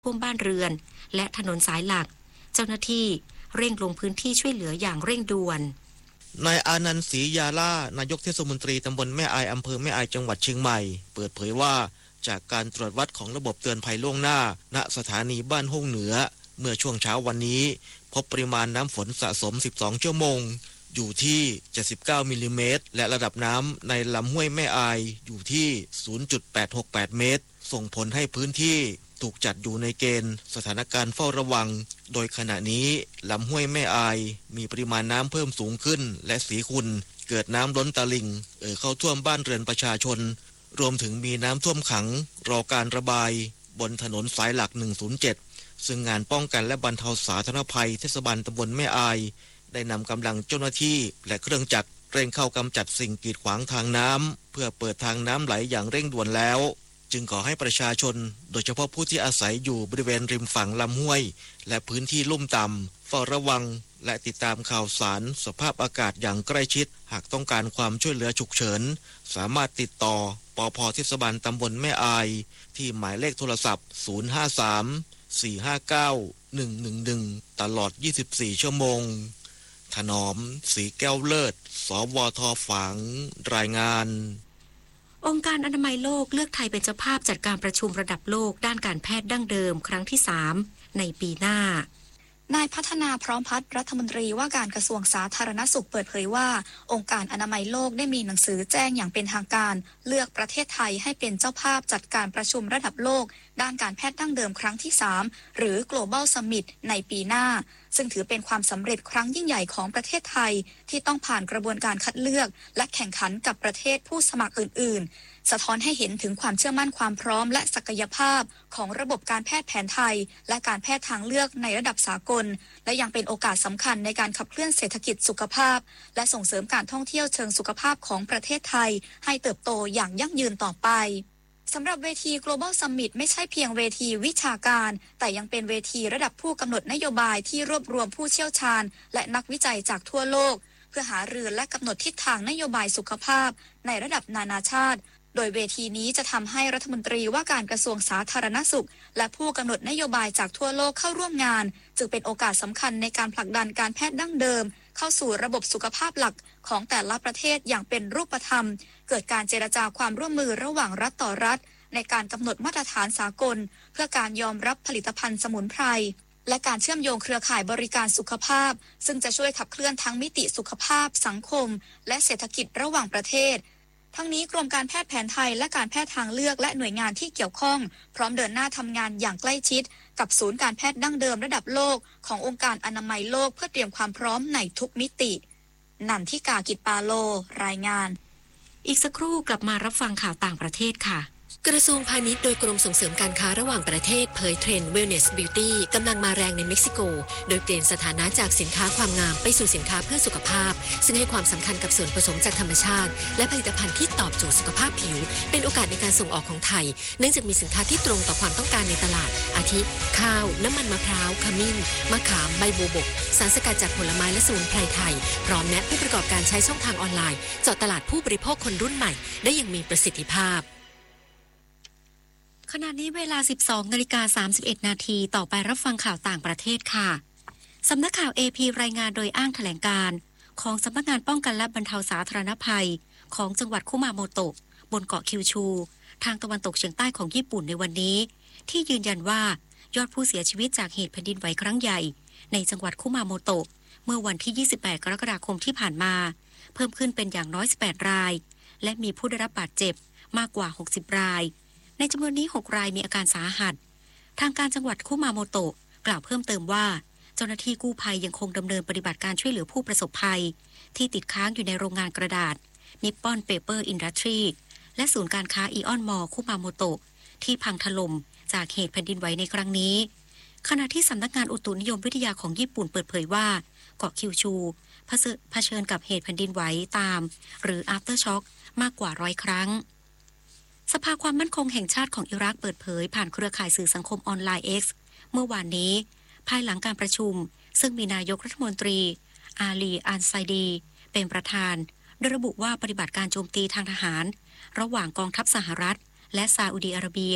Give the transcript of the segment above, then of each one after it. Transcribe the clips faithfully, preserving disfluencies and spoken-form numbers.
ท่วมบ้านเรือนและถนนสายหลักเจ้าหน้าที่เร่งลงพื้นที่ช่วยเหลืออย่างเร่งด่วนนายอานันต์ศรียาล่านายกเทศมนตรีตำบลแม่อายอำเภอแม่อายจังหวัดเชียงใหม่เปิดเผยว่าจากการตรวจวัดของระบบเตือนภัยล่วงหน้าณสถานีบ้านห้องเหนือเมื่อช่วงเช้าวันนี้พบปริมาณน้ำฝนสะสมสิบสองชั่วโมงอยู่ที่เจ็ดสิบเก้ามิลลิเมตรและระดับน้ำในลำห้วยแม่อายอยู่ที่ ศูนย์จุดแปดหกแปด เมตรส่งผลให้พื้นที่ถูกจัดอยู่ในเกณฑ์สถานการณ์เฝ้าระวังโดยขณะนี้ลำห้วยแม่อายมีปริมาณน้ำเพิ่มสูงขึ้นและสีขุ่นเกิดน้ำล้นตลิ่งเอ่อเข้าท่วมบ้านเรือนประชาชนรวมถึงมีน้ำท่วมขังรอการระบายบนถนนสายหลักหนึ่งศูนย์เจ็ดซึ่งงานป้องกันและบรรเทาสาธารณภัยเทศบาลตำบลแม่อายได้นำกำลังเจ้าหน้าที่และเครื่องจักรเร่งเข้ากำจัดสิ่งกีดขวางทางน้ำเพื่อเปิดทางน้ำไหลอย่างเร่งด่วนแล้วจึงขอให้ประชาชนโดยเฉพาะผู้ที่อาศัยอยู่บริเวณริมฝั่งลำห้วยและพื้นที่ลุ่มต่ำเฝ้าระวังและติดตามข่าวสารสภาพอากาศอย่างใกล้ชิดหากต้องการความช่วยเหลือฉุกเฉินสามารถติดต่อปภ.เทศบาลตำบลแม่อายที่หมายเลขโทรศัพท์ศูนย์ ห้า สาม สี่ ห้า เก้า หนึ่ง หนึ่ง หนึ่งตลอดยี่สิบสี่ชั่วโมงถนอมศรีแก้วเลิศสวท.ฝางรายงานองค์การอนามัยโลกเลือกไทยเป็นเจ้าภาพจัดการประชุมระดับโลกด้านการแพทย์ดั้งเดิมครั้งที่สามในปีหน้านายพัฒนาพร้อมพัฒน์รัฐมนตรีว่าการกระทรวงสาธารณสุขเปิดเผยว่าองค์การอนามัยโลกได้มีหนังสือแจ้งอย่างเป็นทางการเลือกประเทศไทยให้เป็นเจ้าภาพจัดการประชุมระดับโลกด้านการแพทย์ดั้งเดิมครั้งที่สามหรือ Global Summit ในปีหน้าซึ่งถือเป็นความสำเร็จครั้งยิ่งใหญ่ของประเทศไทยที่ต้องผ่านกระบวนการคัดเลือกและแข่งขันกับประเทศผู้สมัครอื่นๆสะท้อนให้เห็นถึงความเชื่อมั่นความพร้อมและศักยภาพของระบบการแพทย์แผนไทยและการแพทย์ทางเลือกในระดับสากลและยังเป็นโอกาสสำคัญในการขับเคลื่อนเศรษฐกิจสุขภาพและส่งเสริมการท่องเที่ยวเชิงสุขภาพของประเทศไทยให้เติบโตอย่างยั่งยืนต่อไปสำหรับเวที Global Summit ไม่ใช่เพียงเวทีวิชาการแต่ยังเป็นเวทีระดับผู้กำหนดนโยบายที่รวบรวมผู้เชี่ยวชาญและนักวิจัยจากทั่วโลกเพื่อหารือและกำหนดทิศทางนโยบายสุขภาพในระดับนานาชาติโดยเวทีนี้จะทำให้รัฐมนตรีว่าการกระทรวงสาธารณสุขและผู้กำหนดนโยบายจากทั่วโลกเข้าร่วมงานจึงเป็นโอกาสสำคัญในการผลักดันการแพทย์ดั้งเดิมเข้าสู่ระบบสุขภาพหลักของแต่ละประเทศอย่างเป็นรูปธรรมเกิดการเจรจาความร่วมมือระหว่างรัฐต่อรัฐในการกำหนดมาตรฐานสากลเพื่อการยอมรับผลิตภัณฑ์สมุนไพรและการเชื่อมโยงเครือข่ายบริการสุขภาพซึ่งจะช่วยขับเคลื่อนทั้งมิติสุขภาพสังคมและเศรษฐกิจระหว่างประเทศทั้งนี้กรมการแพทย์แผนไทยและการแพทย์ทางเลือกและหน่วยงานที่เกี่ยวข้องพร้อมเดินหน้าทำงานอย่างใกล้ชิดกับศูนย์การแพทย์ดั้งเดิมระดับโลกขององค์การอนามัยโลกเพื่อเตรียมความพร้อมในทุกมิตินันทิกากิจปาโลรายงานอีกสักครู่กลับมารับฟังข่าวต่างประเทศค่ะกระทรวงพาณิชย์โดยกรมส่งเสริมการค้าระหว่างประเทศเผยเทรนด์ Wellness Beauty กำลังมาแรงในเม็กซิโกโดยเปลี่ยนสถานะจากสินค้าความงามไปสู่สินค้าเพื่อสุขภาพซึ่งให้ความสำคัญกับส่วนผสมจากธรรมชาติและผลิตภัณฑ์ที่ตอบโจทย์สุขภาพผิวเป็นโอกาสในการส่งออกของไทยเนื่องจากมีสินค้าที่ตรงต่อความต้องการในตลาดอาทิข้าวน้ำมันมะพร้าวขมิ้นมะขามใบบัวบกสารสกัดจากผลไม้และสมุนไพรไทยพร้อมแนะผู้ประกอบการใช้ช่องทางออนไลน์เจาะตลาดผู้บริโภคคนรุ่นใหม่ได้อย่างมีประสิทธิภาพขณะนี้เวลา สิบสองนาฬิกาสามสิบเอ็ดนาทีต่อไปรับฟังข่าวต่างประเทศค่ะสำนักข่าว เอ พี รายงานโดยอ้างแถลงการณ์ของสำนักงานป้องกันและบรรเทาสาธารณภัยของจังหวัดคุมาโมโตะบนเกาะคิวชูทางตะวันตกเฉียงใต้ของญี่ปุ่นในวันนี้ที่ยืนยันว่ายอดผู้เสียชีวิตจากเหตุแผ่นดินไหวครั้งใหญ่ในจังหวัดคุมาโมโตะเมื่อวันที่ยี่สิบแปดกรกฎาคมที่ผ่านมาเพิ่มขึ้นเป็นอย่างน้อยสิบแปดรายและมีผู้ได้รับบาดเจ็บมากกว่าหกสิบรายในจำนวนนี้หกรายมีอาการสาหัสทางการจังหวัดคุมาโมโตะกล่าวเพิ่มเติมว่าเจ้าหน้าที่กู้ภัยยังคงดำเนินปฏิบัติการช่วยเหลือผู้ประสบภัยที่ติดค้างอยู่ในโรงงานกระดาษนิปปอนเปเปอร์อินดัสทรีและศูนย์การค้าอีออนมอลล์คุมาโมโตะที่พังถล่มจากเหตุแผ่นดินไหวในครั้งนี้ขณะที่สำนักงานอุตุนิยมวิทยาของญี่ปุ่นเปิดเผยว่าเกาะคิวชูเผชิญกับเหตุแผ่นดินไหวตามหรือ after shock มากกว่าร้อยครั้งสภาความมั่นคงแห่งชาติของอิรักเปิดเผยผ่านเครือข่ายสื่อสังคมออนไลน์ X เมื่อวานนี้ภายหลังการประชุมซึ่งมีนายกรัฐมนตรีอาลีอันไซดีเป็นประธานโดยระบุว่าปฏิบัติการโจมตีทางทหารระหว่างกองทัพสหรัฐและซาอุดีอาระเบีย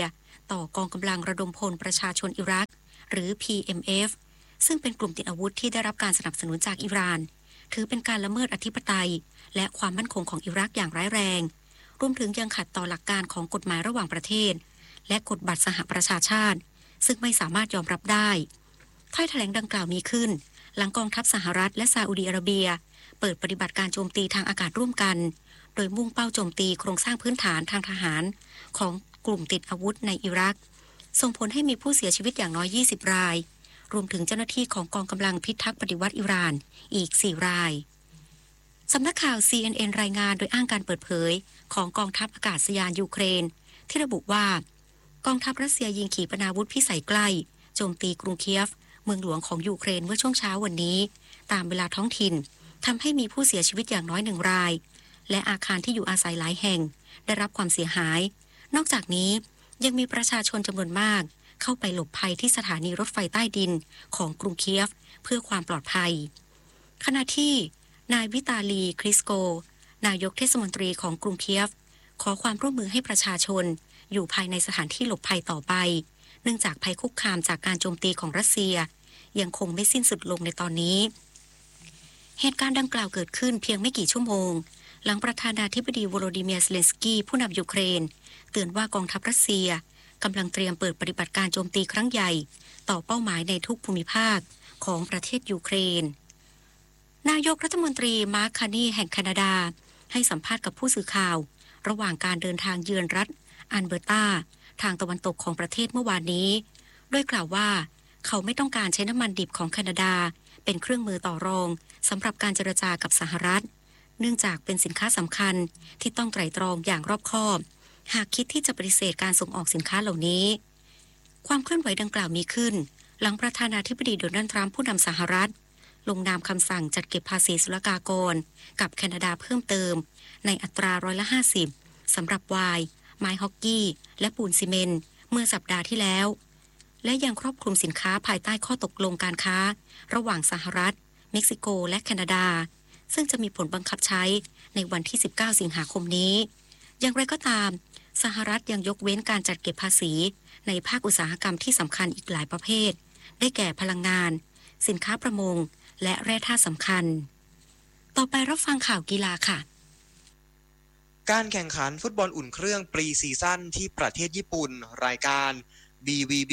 ต่อกองกำลังระดมพลประชาชนอิรักหรือ พี เอ็ม เอฟ ซึ่งเป็นกลุ่มติดอาวุธที่ได้รับการสนับสนุนจากอิหร่านถือเป็นการละเมิดอธิปไตยและความมั่นคงของอิรักอย่างร้ายแรงรวมถึงยังขัดต่อหลักการของกฎหมายระหว่างประเทศและกฎบัตรสหประชาชาติซึ่งไม่สามารถยอมรับได้ถ้อยแถลงดังกล่าวมีขึ้นหลังกองทัพสหรัฐและซาอุดิอาระเบียเปิดปฏิบัติการโจมตีทางอากาศร่วมกันโดยมุ่งเป้าโจมตีโครงสร้างพื้นฐานทางทหารของกลุ่มติดอาวุธในอิรักส่งผลให้มีผู้เสียชีวิตอย่างน้อยยี่สิบรายรวมถึงเจ้าหน้าที่ของกองกำลังพิทักษ์ปฏิวัติอิหร่านอีกสี่รายสำนักข่าว ซี เอ็น เอ็น รายงานโดยอ้างการเปิดเผยของกองทัพอากาศยานยูเครนที่ระบุว่ากองทัพรัสเซียยิงขีปนาวุธพิสัยใกล้โจมตีกรุงเคียฟเมืองหลวงของยูเครนเมื่อช่วงเช้าวันนี้ตามเวลาท้องถิ่นทำให้มีผู้เสียชีวิตอย่างน้อยหนึ่งรายและอาคารที่อยู่อาศัยหลายแห่งได้รับความเสียหายนอกจากนี้ยังมีประชาชนจำนวนมากเข้าไปหลบภัยที่สถานีรถไฟใต้ดินของกรุงเคียฟเพื่อความปลอดภัยขณะที่นายวิตาลีคริสโกนายกเทศมนตรีของกรุงเคียฟขอความร่วมมือให้ประชาชนอยู่ภายในสถานที่หลบภัยต่อไปเนื่องจากภัยคุกคามจากการโจมตีของรัสเซียยังคงไม่สิ้นสุดลงในตอนนี้เหตุการณ์ดังกล่าวเกิดขึ้นเพียงไม่กี่ชั่วโมงหลังประธานาธิบดีโวโลดิเมียร์ เซเลนสกี้ผู้นำยูเครนเตือนว่ากองทัพรัสเซียกำลังเตรียมเปิดปฏิบัติการโจมตีครั้งใหญ่ต่อเป้าหมายในทุกภูมิภาคของประเทศยูเครนนายกรัฐมนตรีมาร์ค คานีแห่งแคนาดาให้สัมภาษณ์กับผู้สื่อข่าวระหว่างการเดินทางเยือนรัฐอัลเบอร์ตาทางตะวันตกของประเทศเมื่อวานนี้โดยกล่าวว่าเขาไม่ต้องการใช้น้ำมันดิบของแคนาดาเป็นเครื่องมือต่อรองสำหรับการเจรจากับสหรัฐเนื่องจากเป็นสินค้าสำคัญที่ต้องไตร่ตรองอย่างรอบคอบหากคิดที่จะปฏิเสธการส่งออกสินค้าเหล่านี้ความเคลื่อนไหวดังกล่าวมีขึ้นหลังประธานาธิบดีโดนัลด์ทรัมป์ผู้นำสหรัฐลงนามคำสั่งจัดเก็บภาษีศุลกากรกับแคนาดาเพิ่มเติมในอัตราร้อยละห้าสิบสำหรับไวน์ไม้ฮอกกี้และปูนซีเมนต์เมื่อสัปดาห์ที่แล้วและยังครอบคลุมสินค้าภายใต้ข้อตกลงการค้าระหว่างสหรัฐเม็กซิโกและแคนาดาซึ่งจะมีผลบังคับใช้ในวันที่สิบเก้าสิงหาคมนี้อย่างไรก็ตามสหรัฐยังยกเว้นการจัดเก็บภาษีในภาคอุตสาหกรรมที่สำคัญอีกหลายประเภทได้แก่พลังงานสินค้าประมงและแร่ธาตุสำคัญต่อไปรับฟังข่าวกีฬาค่ะการแข่งขันฟุตบอลอุ่นเครื่องปรีซีซั่นที่ประเทศญี่ปุ่นรายการ บี วี บี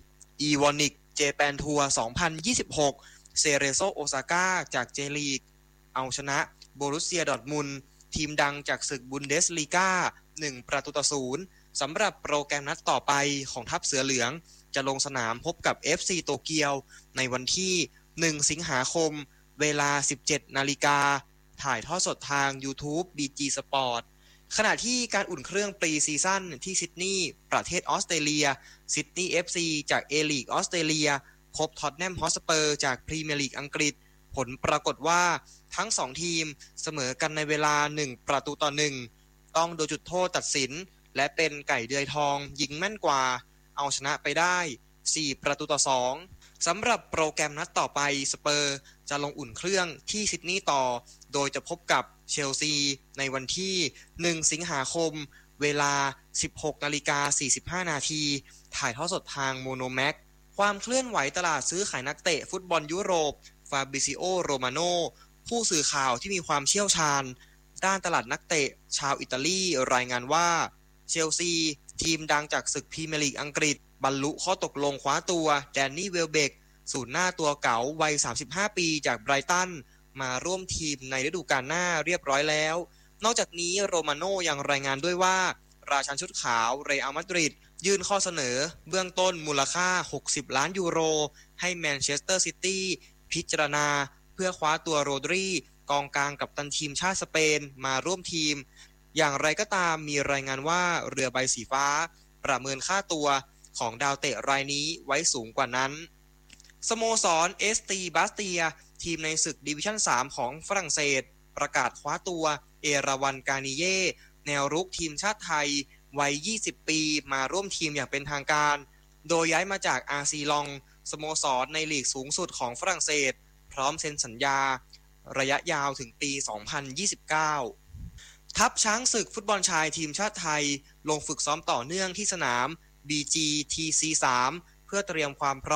Evonik Japan Tour สองพันยี่สิบหกเซเรโซโอซาก้าจากเจลีกเอาชนะโบรุสเซียดอร์ทมุนด์ทีมดังจากศึกบุนเดสลีกาหนึ่งประตูต่อศูนย์สำหรับโปรแกรมนัดต่อไปของทัพเสือเหลืองจะลงสนามพบกับ เอฟ ซี โตเกียวในวันที่หนึ่งสิงหาคมเวลา สิบเจ็ดนาฬิกาถ่ายทอดสดทาง YouTube บี จี Sport ขณะที่การอุ่นเครื่องปรีซีซั่นที่ซิดนีย์ประเทศออสเตรเลียซิดนีย์ เอฟ ซี จาก เอ ลีก ออสเตรเลียพบท็อตแนมฮอตสเปอร์จากพรีเมียร์ลีกอังกฤษผลปรากฏว่าทั้งสองทีมเสมอกันในเวลาหนึ่งประตูต่อหนึ่งต้องโดยจุดโทษตัดสินและเป็นไก่เดือยทองยิงแม่นกว่าเอาชนะไปได้สี่ประตูต่อสองสำหรับโปรแกรมนัดต่อไปสเปอร์จะลงอุ่นเครื่องที่ซิดนีย์ต่อโดยจะพบกับเชลซีในวันที่หนึ่งสิงหาคมเวลา สิบหกนาฬิกาสี่สิบห้านาทีถ่ายทอดสดทางโมโนแม็กความเคลื่อนไหวตลาดซื้อขายนักเตะฟุตบอลยุโรปฟาบริซิโอโรมาโนผู้สื่อข่าวที่มีความเชี่ยวชาญด้านตลาดนักเตะชาวอิตาลีรายงานว่าเชลซีทีมดังจากศึกพรีเมียร์ลีกอังกฤษบรรลุข้อตกลงคว้าตัวแดนนี่เวลเบกศูนย์หน้าตัวเก๋าวัยสามสิบห้าปีจากไบรตันมาร่วมทีมในฤดูกาลหน้าเรียบร้อยแล้วนอกจากนี้โรมาโน่ยังรายงานด้วยว่าราชันชุดขาวเรอัลมาดริดยื่นข้อเสนอเบื้องต้นมูลค่าหกสิบล้านยูโรให้แมนเชสเตอร์ซิตี้พิจารณาเพื่อคว้าตัวโรดรีกองกลางกัปตันทีมชาติสเปนมาร่วมทีมอย่างไรก็ตามมีรายงานว่าเรือใบสีฟ้าประเมินค่าตัวของดาวเตะรายนี้ไว้สูงกว่านั้นสโมสรเอสตีบาสเตียทีมในศึกดิวิชั่นสามของฝรั่งเศสประกาศคว้าตัวเอราวันกานิเย่แนวรุกทีมชาติไทยวัยยี่สิบปีมาร่วมทีมอย่างเป็นทางการโดยย้ายมาจากอาร์ซีลองสโมสรในลีกสูงสุดของฝรั่งเศสพร้อมเซ็นสัญญาระยะยาวถึงปีสองพันยี่สิบเก้าทัพช้างศึกฟุตบอลชายทีมชาติไทยลงฝึกซ้อมต่อเนื่องที่สนามบี จี ที ซี สาม เพื่อเตรียมความพร้อม